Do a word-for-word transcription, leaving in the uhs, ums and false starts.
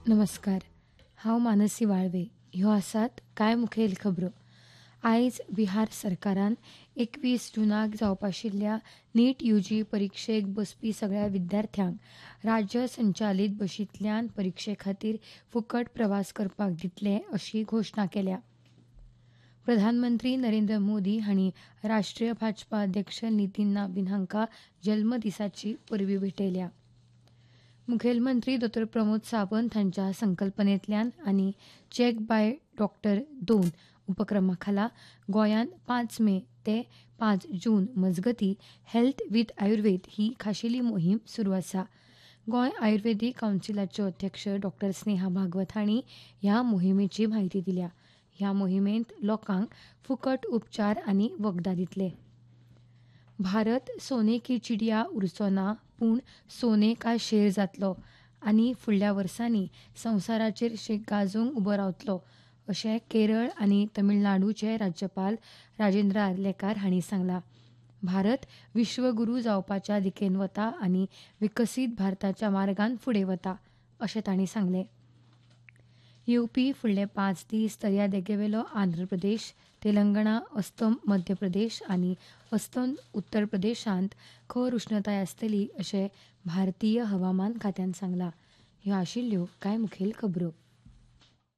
नमस्कार. हांव मानसी वाळवे. ह्यो आसात कांय मुखेल खबरो. आयज बिहार सरकारान एकवीस जुनाक जावपा आशिल्ल्या नीट यूजी परिक्षेक बसपी सगळ्या विद्यार्थ्यांक राज्य संचालीत बशींतल्यान परिक्षे खातीर फुकट प्रवास करपाक दितले अशी घोशणा केल्या. प्रधानमंत्री नरेंद्र मोदी हांणी राष्ट्रीय भाजपा अध्यक्ष नितीन नाबीन हांकां जल्मदिसाची परबीं भेटयल्या. मुखेलमंत्री डॉ प्रमोद सावंत हांच्या संकल्पनेंतल्यान आनी चॅक बाय डॉक्टर दोन उपक्रमा खाला गोंयांत पांच मे ते पांच जून मजगतीं हेल्थ विथ आयुर्वेद ही खाशेली मोहीम सुरू आसा. गोंय आयुर्वेदीक कावन्सिलाच्यो अध्यक्ष डॉ स्नेहा भागवत हांणी ह्या मोहिमेची म्हायती दिल्या. ह्या मोहिमेंत लोकांक फुकट उपचार आनी वखदां दितले. भारत सोने की चिडिया उरचो ना पूण सोने का शेर जातलो आनी फुडल्या वर्सांनी संवसाराचेर गाजोंक उबो रावतलो अशें केरळ आनी तमिळनाडूचे राज्यपाल राजेंद्र आर्लेकर हांणी सांगलां. भारत विश्वगुरू जावपाच्या दिकेन वता आनी विकसीत भारताच्या मार्गान फुडें वता अशें तांणी सांगलें. येवपी फुडले पांच दीस दर्यादेगेवेलो आंध्र प्रदेश, तेलंगणा, अस्तंत मध्य प्रदेश आनी अस्तंत उत्तर प्रदेशांत खर उश्णताय आसतली अशें भारतीय हवामान खात्यान सांगलां. ह्यो आशिल्ल्यो कांय मुखेल खबरो.